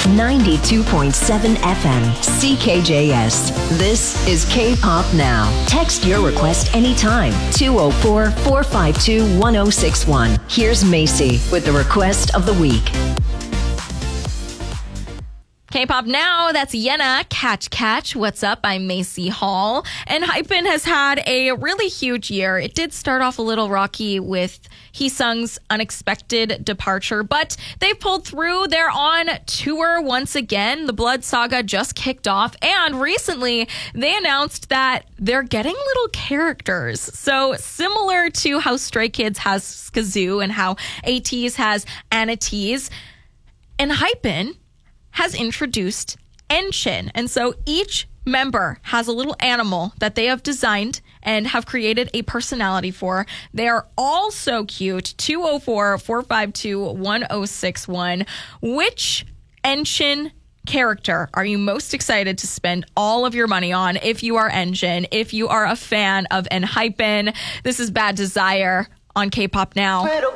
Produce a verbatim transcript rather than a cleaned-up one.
ninety-two point seven F M, C K J S. This is K-Pop Now. Text your request anytime. two oh four, four five two, one oh six one. Here's Macy with the request of the week. K-Pop Now, that's Yena, Catch Catch. What's up? I'm Macy Hall. And Hypen has had a really huge year. It did start off a little rocky with Heesung's unexpected departure, but they pulled through. They're on tour once again. The Blood Saga just kicked off, and recently they announced that they're getting little characters. So similar to how Stray Kids has Skazoo and how ATEEZ has ANNATEEZ, and Hypen has introduced Enshin. And so each member has a little animal that they have designed and have created a personality for. They are all so cute. two oh four, four five two, one oh six one. Which Enshin character are you most excited to spend all of your money on if you are Enshin, if you are a fan of ENHYPEN? This is Bad Desire on K-Pop Now.